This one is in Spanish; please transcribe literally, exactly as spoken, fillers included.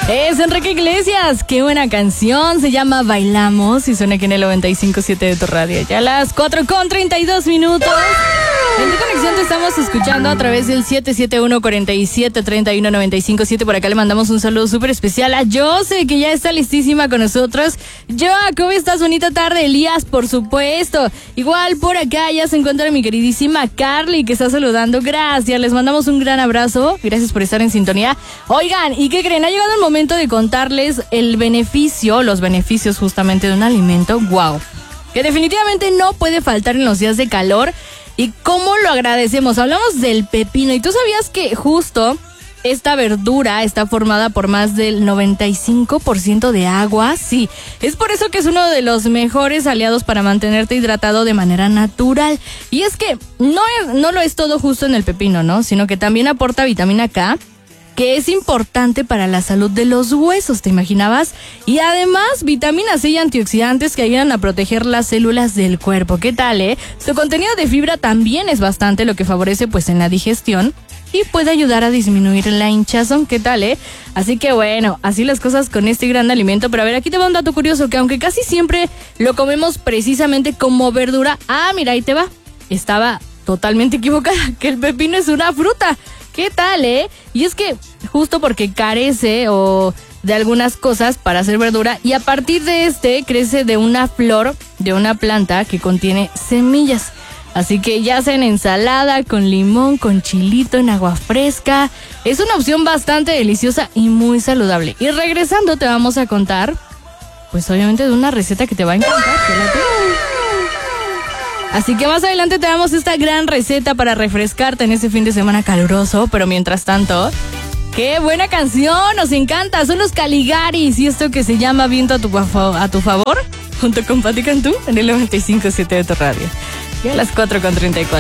Es Enrique Iglesias, qué buena canción, se llama Bailamos y suena aquí en el noventa y cinco punto siete de tu radio. Ya a las cuatro con treinta y dos minutos. En tu conexión te estamos escuchando a través del siete siete uno, cuatro siete, tres uno, nueve cinco siete. Por acá le mandamos un saludo súper especial a Jose, que ya está listísima con nosotros. Joa, ¿cómo estás? Bonita tarde. Elías, por supuesto. Igual por acá ya se encuentra mi queridísima Carly, que está saludando. Gracias, les mandamos un gran abrazo. Gracias por estar en sintonía. Oigan, ¿y qué creen? Ha llegado el momento de contarles el beneficio, los beneficios justamente de un alimento, wow, que definitivamente no puede faltar en los días de calor. ¿Y cómo lo agradecemos? Hablamos del pepino. ¿Y tú sabías que justo esta verdura está formada por más del noventa y cinco por ciento de agua? Sí, es por eso que es uno de los mejores aliados para mantenerte hidratado de manera natural. Y es que no, es, no lo es todo justo en el pepino, ¿no? Sino que también aporta vitamina K, que es importante para la salud de los huesos, ¿te imaginabas? Y además, vitamina C y antioxidantes que ayudan a proteger las células del cuerpo. ¿Qué tal, eh? Su contenido de fibra también es bastante, lo que favorece pues en la digestión y puede ayudar a disminuir la hinchazón. ¿Qué tal, eh? Así que bueno, así las cosas con este gran alimento. Pero a ver, aquí te va un dato curioso, que aunque casi siempre lo comemos precisamente como verdura, ah, mira, ahí te va. Estaba totalmente equivocada, que el pepino es una fruta. ¿Qué tal, eh? Y es que justo porque carece o de algunas cosas para hacer verdura, y a partir de este crece de una flor de una planta que contiene semillas. Así que ya sea en ensalada, con limón, con chilito, en agua fresca, es una opción bastante deliciosa y muy saludable. Y regresando te vamos a contar, pues obviamente de una receta que te va a encantar. Así que más adelante te damos esta gran receta para refrescarte en este fin de semana caluroso. Pero mientras tanto, ¡qué buena canción! ¡Nos encanta! Son los Caligaris y esto que se llama Viento a tu, a tu favor, junto con Pati Cantú en el noventa y cinco punto siete de tu radio. Y a las cuatro con treinta y cuatro.